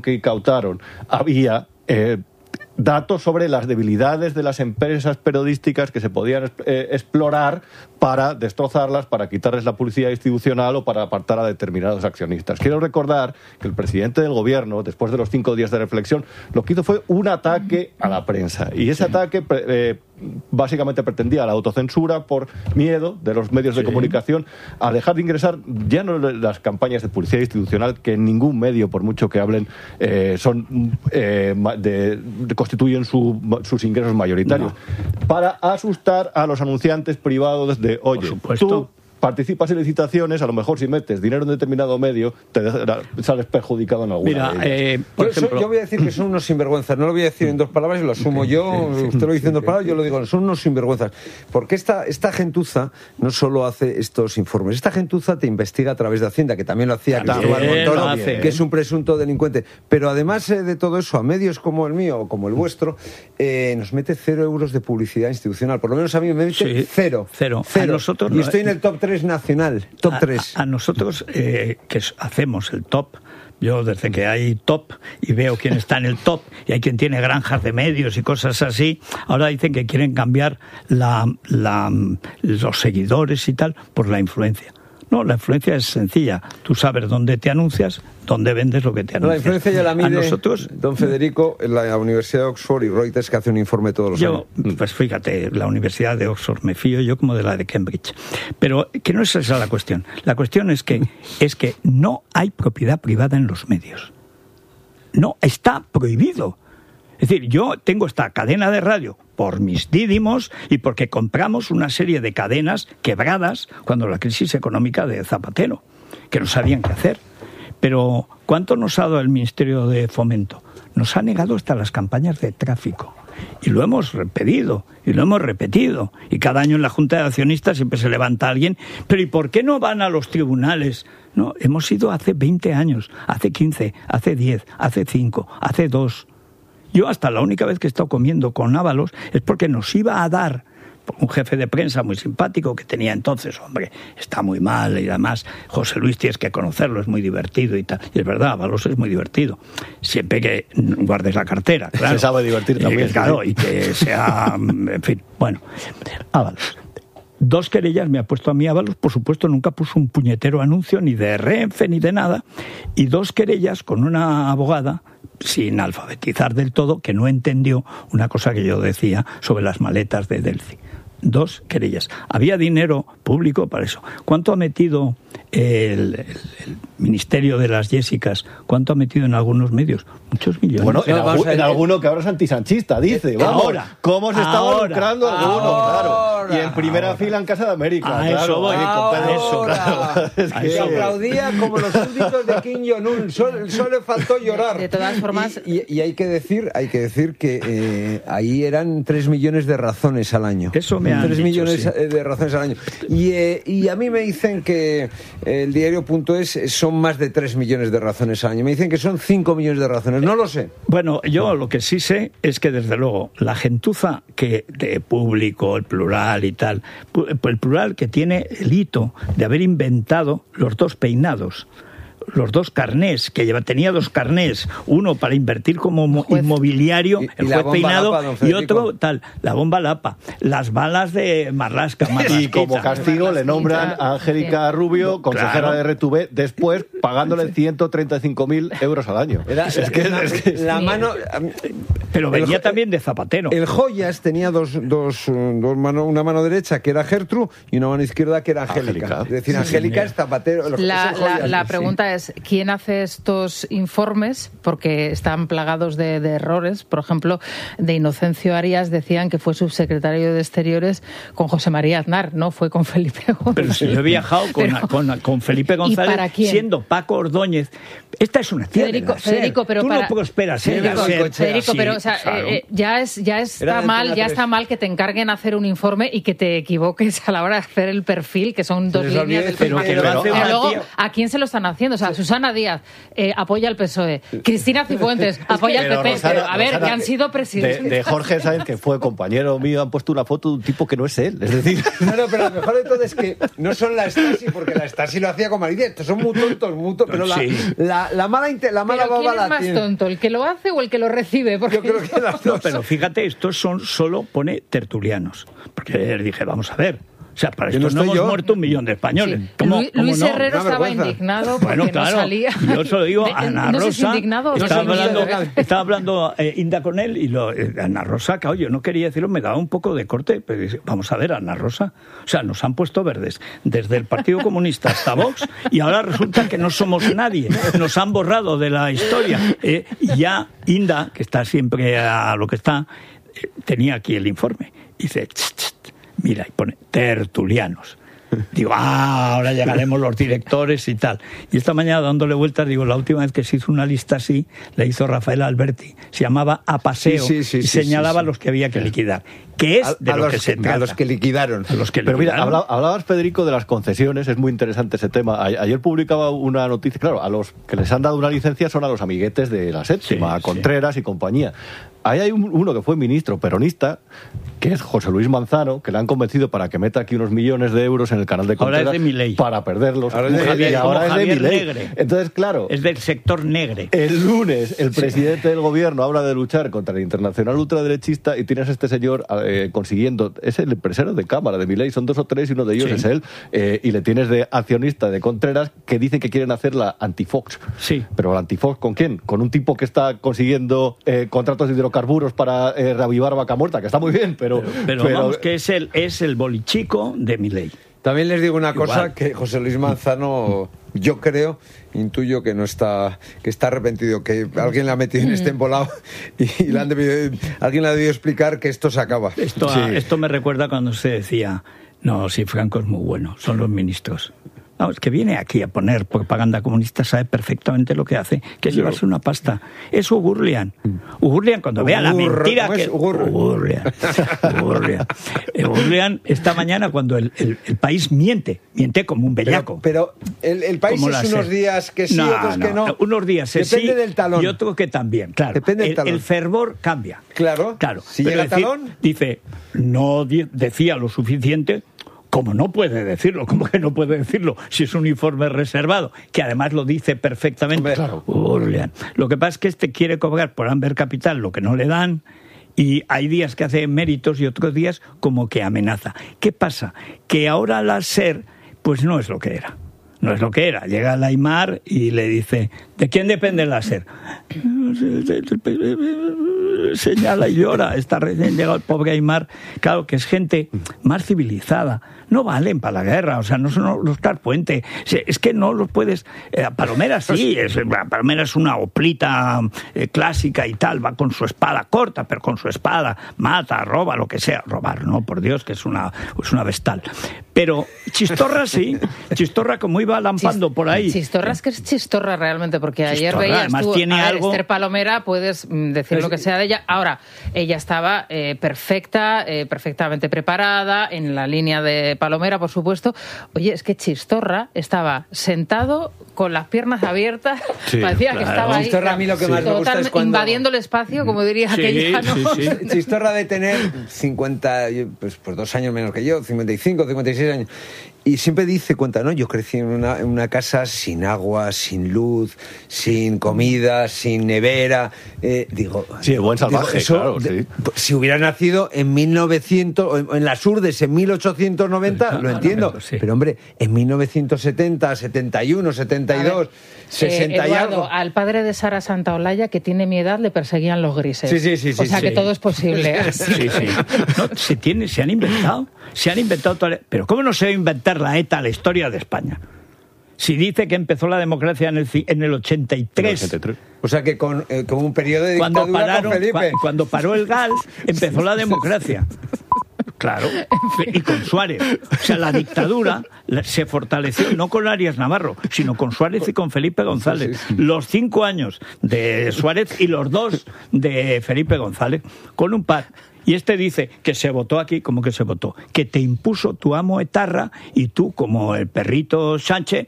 que incautaron había datos sobre las debilidades de las empresas periodísticas que se podían explorar para destrozarlas, para quitarles la publicidad institucional o para apartar a determinados accionistas. Quiero recordar que el presidente del gobierno, después de los 5 días de reflexión, lo que hizo fue un ataque a la prensa. Y ese ataque básicamente pretendía la autocensura por miedo de los medios de comunicación a dejar de ingresar ya no las campañas de publicidad institucional, que en ningún medio, por mucho que hablen, constituyen sus ingresos mayoritarios, para asustar a los anunciantes privados de, oye, tú participas en licitaciones, a lo mejor si metes dinero en determinado medio, te sales perjudicado en alguna de ellas. Por ejemplo, yo voy a decir que son unos sinvergüenzas. No lo voy a decir en 2 palabras y lo asumo yo. Usted lo dice en 2 palabras, yo lo digo. Son unos sinvergüenzas. Porque esta gentuza no solo hace estos informes. Esta gentuza te investiga a través de Hacienda, que también lo hacía Cristóbal Montoro, que es un presunto delincuente. Pero además de todo eso, a medios como el mío o como el vuestro, nos mete 0 euros de publicidad institucional. Por lo menos a mí me mete 0. A nosotros, y estoy en el top 3 nacional, top 3. A nosotros, que hacemos el top, yo desde que hay top y veo quién está en el top, y hay quien tiene granjas de medios y cosas así, ahora dicen que quieren cambiar los seguidores y tal por la influencia. No, la influencia es sencilla. Tú sabes dónde te anuncias, dónde vendes lo que te anuncias. La influencia ya la mide, a nosotros, don Federico, en la Universidad de Oxford y Reuters, que hace un informe todos los años. Pues fíjate, la Universidad de Oxford me fío yo como de la de Cambridge. Pero que no es esa la cuestión. La cuestión es que no hay propiedad privada en los medios. No, está prohibido. Es decir, yo tengo esta cadena de radio por mis dídimos y porque compramos una serie de cadenas quebradas cuando la crisis económica de Zapatero, que no sabían qué hacer. Pero ¿cuánto nos ha dado el Ministerio de Fomento? Nos ha negado hasta las campañas de tráfico. Y lo hemos pedido, y lo hemos repetido. Y cada año en la Junta de Accionistas siempre se levanta alguien. Pero ¿y por qué no van a los tribunales? No, hemos ido hace 20 años, hace 15, hace 10, hace 5, hace 2... Yo hasta la única vez que he estado comiendo con Ábalos es porque nos iba a dar un jefe de prensa muy simpático que tenía entonces, hombre, está muy mal y además José Luis tienes que conocerlo, es muy divertido y tal. Y es verdad, Ábalos es muy divertido. Siempre que guardes la cartera, claro. Se sabe divertir también. Claro, y que sea, en fin, bueno, Ábalos. 2 querellas me ha puesto a mí Ábalos, por supuesto nunca puso un puñetero anuncio ni de Renfe ni de nada, y 2 querellas con una abogada sin alfabetizar del todo, que no entendió una cosa que yo decía sobre las maletas de Delphi. 2 querellas. Había dinero público para eso. ¿Cuánto ha metido el Ministerio de las Jessicas? ¿Cuánto ha metido en algunos medios? Muchos millones. Bueno, en alguno que ahora es antisanchista, dice. Vamos, ahora. ¿Cómo se estaba lucrando alguno? Claro. Y en primera fila en Casa de América. Claro. Eso voy. Claro. Es que aplaudía como los súbditos de Kim Jong-un. Solo le faltó llorar. De todas formas... Y hay que decir que ahí eran 3 millones de razones al año. Eso me han 3 dicho, millones sí. de razones al año. Y a mí me dicen que el diario.es son más de 3 millones de razones al año. Me dicen que son 5 millones de razones. No lo sé. Bueno, yo lo que sí sé es que, desde luego, la gentuza que de Público, el Plural y tal, el Plural que tiene el hito de haber inventado los 2 peinados, los 2 carnés, que tenía 2 carnés, uno para invertir como inmobiliario, el juez Peinado, Lapa, y otro tal, la bomba Lapa, las balas de Marlaska. Y como castigo le nombran a Angélica Rubio, consejera de RTV, después pagándole 135.000 euros al año. La mano... Pero venía también de Zapatero. El Joyas tenía dos manos, una mano derecha que era Gertrude y una mano izquierda que era Angélica. Es decir, Angélica es Zapatero. La pregunta es, ¿quién hace estos informes? Porque están plagados de errores. Por ejemplo, de Inocencio Arias decían que fue subsecretario de Exteriores con José María Aznar, no fue con Felipe González. Pero si yo he viajado con Felipe González, siendo Paco Ordóñez. Esta es una tierra. Federico, pero tú no prosperas. Federico, pero sea, Claro. ya Era está de mal, Antena ya 3. está mal que te encarguen hacer un informe y que te equivoques a la hora de hacer el perfil, que son 2 les líneas olvide del decir perfil. que lo hace una luego, tía- ¿a quién se lo están haciendo? O sea, Susana Díaz apoya al PSOE, Cristina Cifuentes apoya al Pero PP, Rosana- pero a ver, Rosana, que han sido presidentes. de Jorge Sáenz, que fue compañero mío, han puesto una foto de un tipo que no es él. Es decir, No, pero lo mejor de todo es que no son la Stasi, porque la Stasi lo hacía con Maridia. Estos son muy tontos, pero Sí. la mala Pero baba ¿quién la es más tiene. tonto, el que lo hace o el que lo recibe? Porque Yo creo que las No, dos. pero fíjate, estos son solo pone tertulianos. Porque dije, vamos a ver. O sea, para Yo esto no no estoy hemos yo. muerto 1 millón de españoles. Sí. ¿Cómo Luis no? Herrero Una estaba vergüenza. indignado porque Bueno, claro, no salía. yo se lo digo a Ana no sé Rosa. si indignado o Estaba hablando Inda con él y Ana Rosa, claro, yo no quería decirlo, me daba un poco de corte, pero dice, vamos a ver, Ana Rosa, o sea, nos han puesto verdes desde el Partido Comunista hasta Vox y ahora resulta que no somos nadie, nos han borrado de la historia. Y ya Inda, que está siempre a lo que está, tenía aquí el informe y dice, "Ch, ch, mira, y pone tertulianos". Digo, ahora llegaremos los directores y tal. Y esta mañana dándole vueltas, digo, la última vez que se hizo una lista así, la hizo Rafael Alberti. Se llamaba A Paseo Sí, y sí, señalaba sí. los que había que liquidar. Que es de lo que se trata. A los que liquidaron. A los que pero mira, liquidaron. hablabas, Federico, de las concesiones, es muy interesante ese tema. Ayer publicaba una noticia, claro, a los que les han dado una licencia son a los amiguetes de la Séptima, Sí, a Contreras y compañía. Ahí hay uno que fue ministro peronista, que es José Luis Manzano, que le han convencido para que meta aquí unos millones de euros en el canal de Ahora Contreras es de Milei. para perderlos. Ahora es de Y Milei, ahora como es de Javier Milei. Negre. Entonces, claro, Es del sector negre. el lunes el presidente del gobierno habla de luchar contra el internacional ultraderechista y tienes a este señor consiguiendo, es el empresario de Cámara de Milei, son 2 o 3 y uno de ellos Sí. es él, y le tienes de accionista de Contreras que dicen que quieren hacer la anti-Fox. Sí. Pero la anti-Fox ¿con quién? Con un tipo que está consiguiendo contratos de hidrocarburos para reavivar Vaca Muerta, que está muy bien, pero Vamos, que es el bolichico de Milei. También les digo una Igual. cosa, que José Luis Manzano, yo creo, intuyo que no está, que está arrepentido, que alguien le ha metido en este embolado y alguien le ha debido explicar que esto se acaba. Esto me recuerda cuando se decía, no, si Franco es muy bueno, son los ministros. No, es que viene aquí a poner propaganda comunista, sabe perfectamente lo que hace, que es llevarse una pasta. Es Ugurlian. Ugurlian, cuando vea la mentira ¿cómo que... es? Ugurlian. Ugurlian, esta mañana, cuando el país miente como un bellaco. Pero el país Como es la unos SER. Unos días es Depende sí del talón. y otro que también. Claro, Depende del talón. El fervor cambia. Claro. Si Pero llega talón. Dice, no decía lo suficiente. Como no puede decirlo, como que no puede decirlo si es un informe reservado, que además lo dice perfectamente. Hombre, claro. Urlian. Lo que pasa es que este quiere cobrar por Amber Capital lo que no le dan, y hay días que hace méritos y otros días como que amenaza. ¿Qué pasa? Que ahora la SER pues no es lo que era. No es lo que era. Llega el Aymar y le dice, ¿de quién depende la SER? Señala y llora. Está recién llegado el pobre Aymar. Claro, que es gente más civilizada. No valen para la guerra. O sea, no son los Carpuente. Es que no los puedes... Palomera sí. Palomera es una oplita clásica y tal. Va con su espada corta, pero con su espada mata, roba, lo que sea. Robar, no, por Dios, que es una vestal. Pero Chistorra sí. Chistorra, como iba lampando por ahí. Chistorra es que es chistorra realmente, porque ayer Chistorra, veías además tú, tiene algo... Esther Palomera, puedes decir lo que sea de ella. Ahora, ella estaba perfectamente preparada, en la línea de Palomera, por supuesto. Oye, es que Chistorra estaba sentado con las piernas abiertas, Sí, parecía que estaba ahí Chistorra, a mí lo que más me gusta es cuando... invadiendo el espacio, como diría aquella, ¿no? Chistorra de tener 50, pues 2 años menos que yo, 55, 56 años. Y siempre cuenta, ¿no? Yo crecí en una casa sin agua, sin luz, sin comida, sin nevera. Digo... Sí, buen salvaje, eso, claro, sí. Si hubiera nacido en 1900, o en las Urdes, en 1890, lo entiendo. Sí. Pero, hombre, en 1970, 71, 72, 60 y Eduardo, algo... al padre de Sara Santaolalla, que tiene mi edad, le perseguían los grises. Sí, o sea que sí. todo es posible. Sí. No, se han inventado toda pero ¿cómo no se va a inventar la ETA la historia de España? Si dice que empezó la democracia en el 83. 83. O sea que con un periodo de dictadura con Felipe. Cuando paró el gas, empezó la democracia. Claro, y con Suárez. O sea, la dictadura se fortaleció no con Arias Navarro, sino con Suárez y con Felipe González. Los 5 años de Suárez y los 2 de Felipe González, con un par. Y este dice que se votó aquí, ¿cómo que se votó? Que te impuso tu amo etarra y tú, como el perrito Sánchez,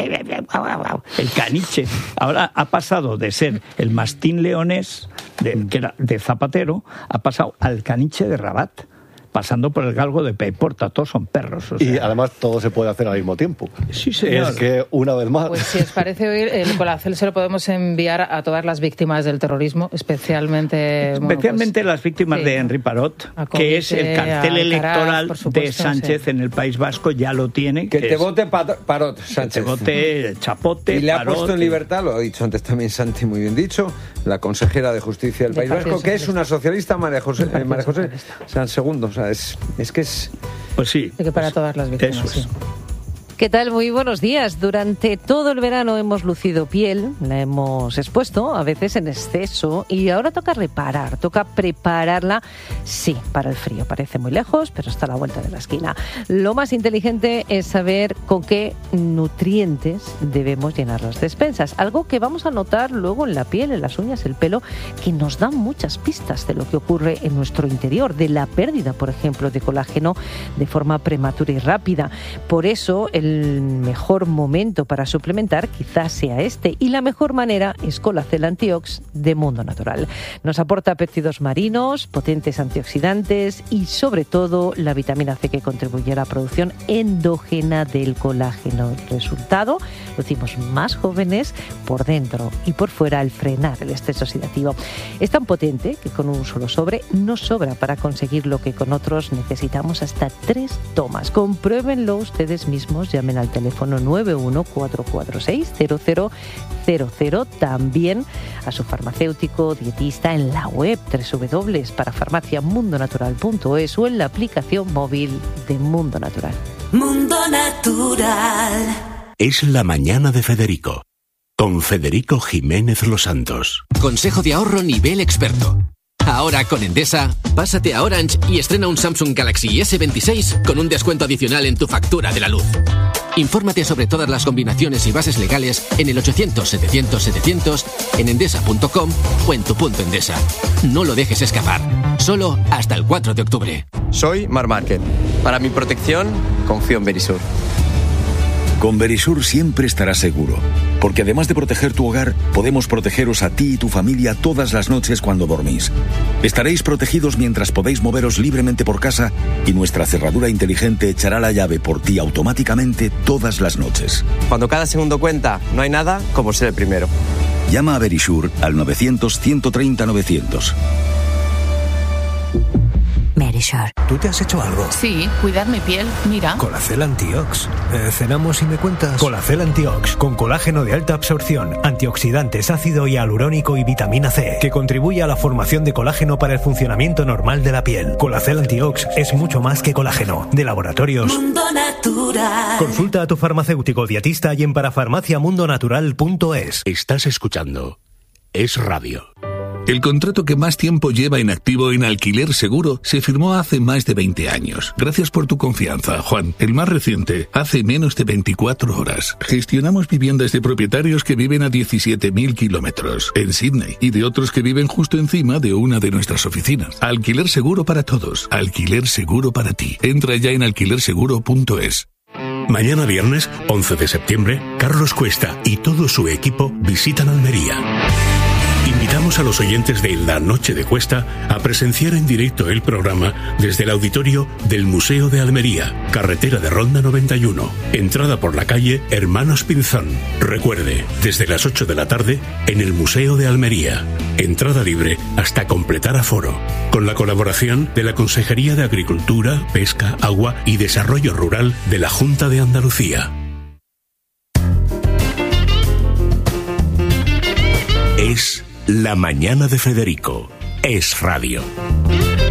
el caniche. Ahora ha pasado de ser el mastín leonés, que era de Zapatero, ha pasado al caniche de Rabat, pasando por el galgo de Peiporta. Todos son perros. O sea. Y además todo se puede hacer al mismo tiempo. Sí, señor. Es que, una vez más... Pues si os parece oír, el Colacel se lo podemos enviar a todas las víctimas del terrorismo, especialmente las víctimas de Henry Parot, que es el cartel electoral de Sánchez en el País Vasco, ya lo tiene. Que te vote Parot, Sánchez. Que te vote Chapote, y le Parot, ha puesto en libertad, lo ha dicho antes también Santi, muy bien dicho, la consejera de Justicia del País Vasco, que es una socialista, María José San Segundo. O sea, es que es... Pues sí. Que para todas las víctimas. Eso es. Sí. ¿Qué tal? Muy buenos días. Durante todo el verano hemos lucido piel, la hemos expuesto, a veces en exceso, y ahora toca reparar, toca prepararla, sí, para el frío. Parece muy lejos, pero está a la vuelta de la esquina. Lo más inteligente es saber con qué nutrientes debemos llenar las despensas, algo que vamos a notar luego en la piel, en las uñas, el pelo, que nos dan muchas pistas de lo que ocurre en nuestro interior, de la pérdida, por ejemplo, de colágeno de forma prematura y rápida. Por eso, el mejor momento para suplementar quizás sea este, y la mejor manera es Colacel Antiox de Mundo Natural. Nos aporta péptidos marinos, potentes antioxidantes y sobre todo la vitamina C, que contribuye a la producción endógena del colágeno. El resultado, lucimos más jóvenes por dentro y por fuera al frenar el estrés oxidativo. Es tan potente que con un solo sobre nos sobra para conseguir lo que con otros necesitamos hasta 3 tomas. Compruébenlo ustedes mismos. Llamen al teléfono 914460000, también a su farmacéutico dietista en la web www.parafarmaciamundonatural.es o en la aplicación móvil de Mundo Natural. Mundo Natural. Es la mañana de Federico, con Federico Jiménez Los Santos. Consejo de ahorro nivel experto. Ahora con Endesa, pásate a Orange y estrena un Samsung Galaxy S26 con un descuento adicional en tu factura de la luz. Infórmate sobre todas las combinaciones y bases legales en el 800-700-700, en endesa.com o en tu punto Endesa. No lo dejes escapar. Solo hasta el 4 de octubre. Soy Mar Márquez. Para mi protección, confío en Verisur. Con Verisur siempre estarás seguro, porque además de proteger tu hogar, podemos protegeros a ti y tu familia todas las noches cuando dormís. Estaréis protegidos mientras podéis moveros libremente por casa y nuestra cerradura inteligente echará la llave por ti automáticamente todas las noches. Cuando cada segundo cuenta, no hay nada como ser el primero. Llama a Verisur al 900-130-900. Verisur. ¿Tú te has hecho algo? Sí, cuidar mi piel, mira. Colacel Antiox. ¿Cenamos y me cuentas? Colacel Antiox, con colágeno de alta absorción, antioxidantes, ácido hialurónico y vitamina C, que contribuye a la formación de colágeno para el funcionamiento normal de la piel. Colacel Antiox es mucho más que colágeno. De Laboratorios Mundo Natural. Consulta a tu farmacéutico dietista y en parafarmaciamundonatural.es. Estás escuchando Es Radio. El contrato que más tiempo lleva en activo en Alquiler Seguro se firmó hace más de 20 años. Gracias por tu confianza, Juan. El más reciente, hace menos de 24 horas. Gestionamos viviendas de propietarios que viven a 17.000 kilómetros en Sydney y de otros que viven justo encima de una de nuestras oficinas. Alquiler Seguro para todos. Alquiler Seguro para ti. Entra ya en alquilerseguro.es. Mañana viernes, 11 de septiembre, Carlos Cuesta y todo su equipo visitan Almería. Invitamos a los oyentes de La Noche de Cuesta a presenciar en directo el programa desde el auditorio del Museo de Almería, carretera de Ronda 91, entrada por la calle Hermanos Pinzón. Recuerde, desde las 8 de la tarde en el Museo de Almería. Entrada libre hasta completar aforo. Con la colaboración de la Consejería de Agricultura, Pesca, Agua y Desarrollo Rural de la Junta de Andalucía. Es la mañana de Federico. Es Radio.